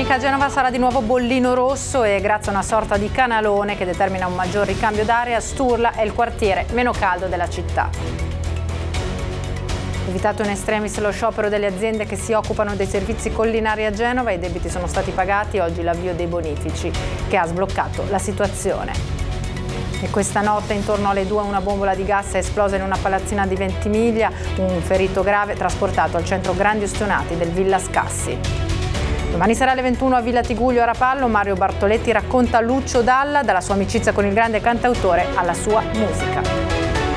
domenica a Genova sarà di nuovo bollino rosso e grazie a una sorta di canalone che determina un maggior ricambio d'aria, Sturla è il quartiere meno caldo della città. Evitato in extremis lo sciopero delle aziende che si occupano dei servizi collinari a Genova, i debiti sono stati pagati, oggi l'avvio dei bonifici che ha sbloccato la situazione. E questa notte intorno alle 2 una bombola di gas è esplosa in una palazzina di Ventimiglia, un ferito grave trasportato al centro grandi ustionati del Villa Scassi. Domani sarà alle 21 a Villa Tiguglio a Rapallo, Mario Bartoletti racconta Lucio Dalla, dalla sua amicizia con il grande cantautore alla sua musica.